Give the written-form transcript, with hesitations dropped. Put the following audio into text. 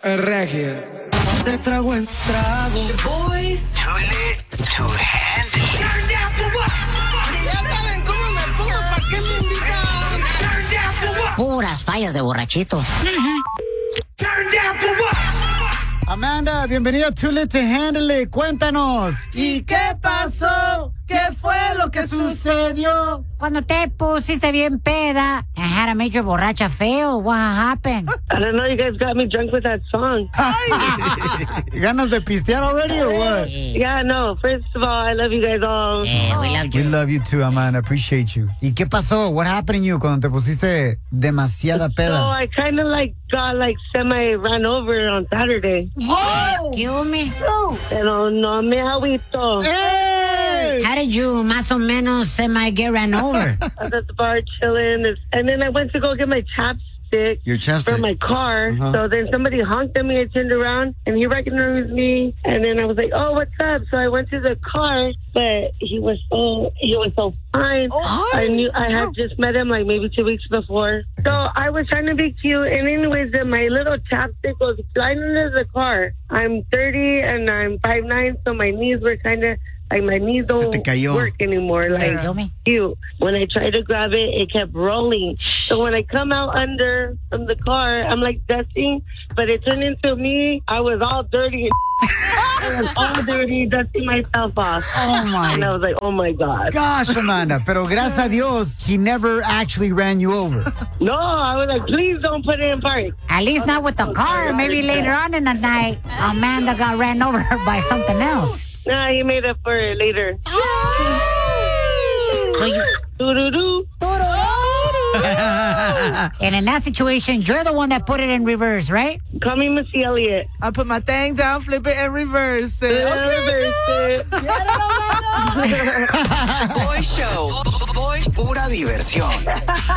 Regia. De trago en trago. Boys. Too lit to handle. Turn down for what? Si ya saben cómo me pongo, ¿para qué me invitan? Turn down for what? Puras fallas de borrachito. Turn down for what? Amanda, bienvenida a Too Lit to Handle It. Cuéntanos. ¿Y qué pasó? ¿Qué fue lo que sucedió? Cuando te pusiste bien peda and had a major borracha fail, what happened? I don't know, you guys got me drunk with that song. ¿Ganas de pistear already or what? Yeah, no, first of all, I love you guys all. Yeah, we love We you. love you too, Amanda. Appreciate you. ¿Y qué pasó? What happened to you cuando te pusiste demasiada So peda? I kind of got semi ran over on Saturday. Kill me. Pero no me agüito. Hey! How did you más o menos semi get ran over? I was at the bar chilling, and then I went to go get my chapstick. Your chapstick. For my car. Uh-huh. So then somebody honked at me. I turned around and he recognized me. And then I was like, "Oh, what's up?" So I went to the car, but he was so fine. I had just met him maybe 2 weeks before. So I was trying to be cute. And anyways, then my little chapstick was flying into the car. I'm 30 and I'm 5'9", so my knees were kind of my knees don't work anymore. Kill me. Cute. When I tried to grab it, it kept rolling. So when I come out from the car, I'm dusting, but it turned into me. I was all dirty. I was all dirty, dusting myself off. Oh my And I was like, oh my God. gosh, Amanda. Pero gracias a Dios, he never actually ran you over. No, I was like, please don't put it in park. At least not with the car. Maybe later on in the night, Amanda got ran over by something else. Nah, he made up for it later. So you, Doo-doo-doo. and in that situation, you're the one that put it in reverse, right? Call me Missy Elliott. I put my thing down, flip it, and reverse it. Reverse it. Boy Show. Boy Pura diversión.